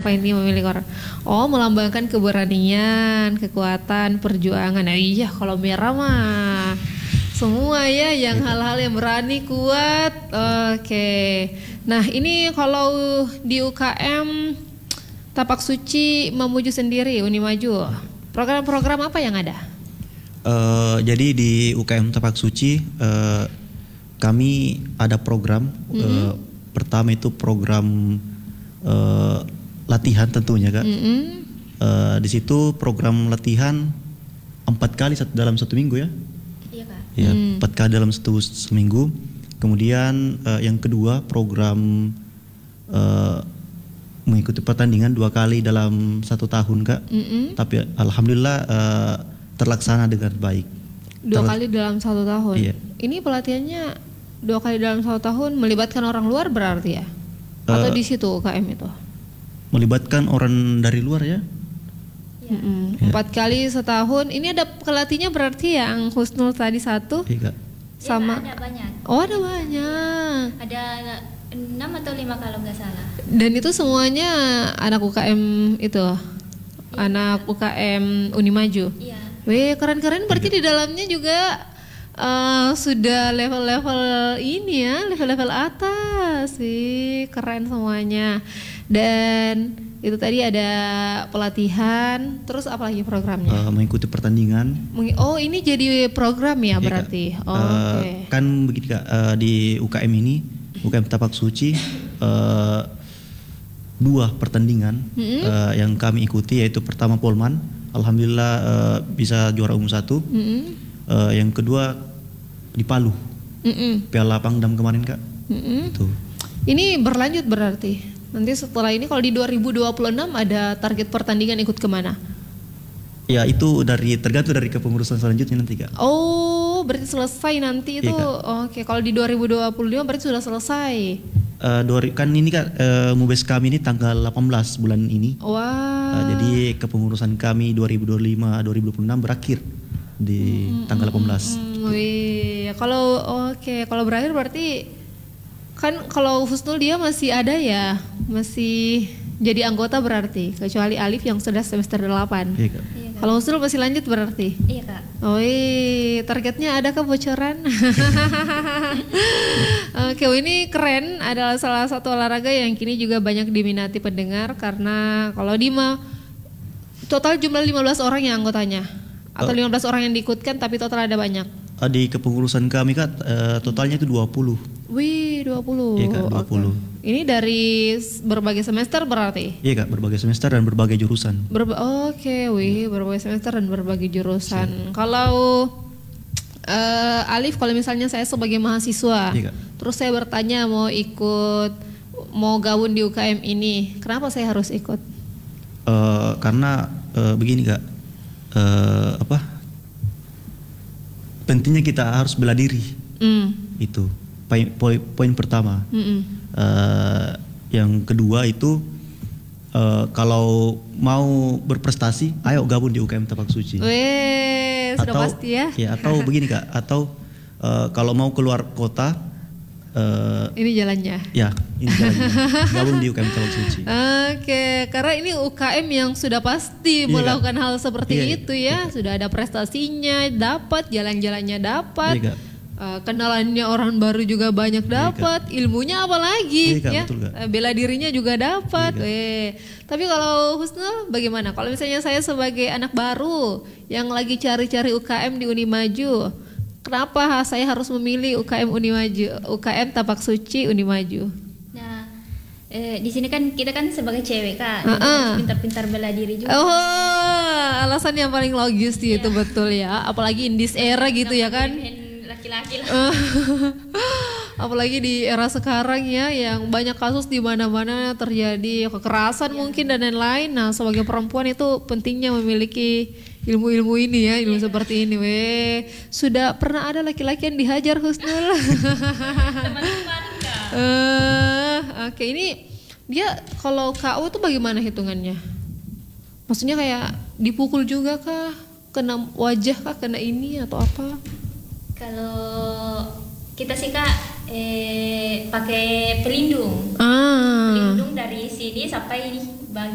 Kenapa ini memilih orang? Oh, melambangkan keberanian, kekuatan, perjuangan. Nah, iya, kalau merah mah semua ya, yang hal-hal yang berani, kuat. Oke. Nah, ini kalau di UKM Tapak Suci Mamuju sendiri, Unimaju, program-program apa yang ada? Jadi di UKM Tapak Suci kami ada program. Pertama itu program latihan tentunya Kak. Di situ program latihan 4 kali dalam 1 minggu ya. Iya Kak. Ya, 4 kali dalam seminggu. Kemudian yang kedua program mengikuti pertandingan 2 kali dalam 1 tahun Kak. Tapi alhamdulillah terlaksana dengan baik. 2 kali dalam 1 tahun. Iya. Ini pelatihannya 2 kali dalam 1 tahun, melibatkan orang luar berarti ya? Atau di situ UKM itu? Melibatkan orang dari luar ya. 4 kali setahun. Ini ada pelatihnya berarti yang Husnul tadi 1 Iya Kak. sama. Ada banyak. Oh, ada banyak. Ada 6 atau 5 kalau nggak salah. Dan itu semuanya anak UKM itu, anak UKM Unimaju. Iya. Wih, keren-keren. Berarti di dalamnya juga sudah level-level ini ya, level-level atas sih, keren semuanya. Dan itu tadi ada pelatihan, terus apa lagi programnya? Mengikuti pertandingan. Oh, ini jadi program ya berarti. Kak. Oke. Kan begini Kak, di UKM ini, UKM Tapak Suci 2 pertandingan yang kami ikuti, yaitu pertama Polman, alhamdulillah bisa juara umum 1. Yang kedua di Palu, Piala Pangdam kemarin Kak. Itu. Ini berlanjut berarti. Nanti setelah ini kalau di 2026 ada target pertandingan ikut kemana? Ya itu tergantung dari kepengurusan selanjutnya nanti Kak. Oh, berarti selesai nanti itu. Iya, Oke, kalau di 2025 berarti sudah selesai. Kan ini Kak, Mubes kami ini tanggal 18 bulan ini. Wah. Jadi kepengurusan kami 2025-2026 berakhir di tanggal 18. Wih, kalau berakhir berarti kan kalau Husnul dia masih ada ya, masih jadi anggota berarti, kecuali Alif yang sudah semester 8. Iya Kak. Iya, Kak. Kalau Husnul masih lanjut berarti. Iya Kak. Wih, targetnya ada kebocoran? Oke, ini keren, adalah salah satu olahraga yang kini juga banyak diminati pendengar karena kalau total jumlah 15 orang ya anggotanya. Atau 15 orang yang diikutkan tapi total ada banyak. Di kepengurusan kami Kak, totalnya itu 20. Wih, 20. Iya Kak, 20. Oke. Ini dari berbagai semester berarti? Iya Kak, berbagai semester dan berbagai jurusan. Berbagai semester dan berbagai jurusan. Kalau Alif, kalau misalnya saya sebagai mahasiswa, Iya, Kak. terus saya bertanya mau gabung di UKM ini, kenapa saya harus ikut? Karena begini Kak, pentingnya kita harus bela diri. Itu poin pertama. Yang kedua itu kalau mau berprestasi, ayo gabung di UKM Tapak Suci. Weh, sudah pasti ya. Atau begini Kak, atau kalau mau keluar kota, ini jalannya. Ya, ini jalannya. Gabung di UKM Tapak Suci. Oke, karena ini UKM yang sudah pasti melakukan hal seperti itu ya. Sudah ada prestasinya, dapat jalan-jalannya dapat. Iya, Kak. Kenalannya orang baru juga banyak dapat, ilmunya apalagi Kak, ya. betul, Kak. Bela dirinya juga dapat. Iya, Tapi kalau Husnul bagaimana? Kalau misalnya saya sebagai anak baru yang lagi cari-cari UKM di Unimaju, kenapa saya harus memilih UKM Unimaju, UKM Tapak Suci Unimaju? Nah, di sini kan kita kan sebagai cewek Kak, jadi harus pintar-pintar bela diri juga. Oh, alasan yang paling logis sih itu betul ya. Apalagi in this era gitu ya kan. Laki-laki lah. Apalagi di era sekarang ya, yang banyak kasus di mana-mana terjadi kekerasan mungkin dan lain-lain. Nah, sebagai perempuan itu pentingnya memiliki ilmu-ilmu ini ya, ilmu seperti ini. Sudah pernah ada laki-laki yang dihajar Husnul? Oke, ini dia kalau KO itu bagaimana hitungannya? Maksudnya kayak dipukul juga kah? Kena wajah kah? Kena ini atau apa? Kalau kita sih Kak pakai pelindung. Pelindung Pelindung dari sini sampai